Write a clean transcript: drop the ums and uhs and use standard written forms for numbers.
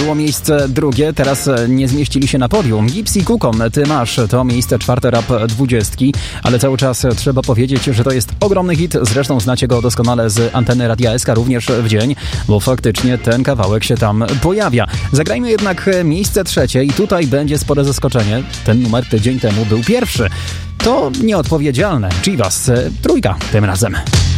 było miejsce drugie, teraz nie zmieścili się na podium. Gipsy Kukon, Ty masz, to miejsce czwarte rap 20, ale cały czas trzeba powiedzieć, że to jest ogromny hit, zresztą znacie go doskonale z anteny Radia SK również w dzień, bo faktycznie ten kawałek się tam pojawia. Zagrajmy jednak miejsce trzecie i tutaj będzie spore zaskoczenie. Ten numer tydzień temu był pierwszy. To nieodpowiedzialne. Chivas, trójka tym razem.